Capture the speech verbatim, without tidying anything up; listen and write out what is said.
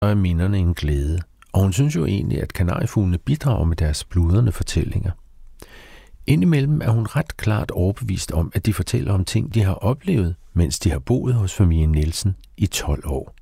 er minderne en glæde, og hun synes jo egentlig, at kanariefuglene bidrager med deres bludrende fortællinger. Indimellem er hun ret klart overbevist om, at de fortæller om ting, de har oplevet, mens de har boet hos familien Nielsen i tolv år.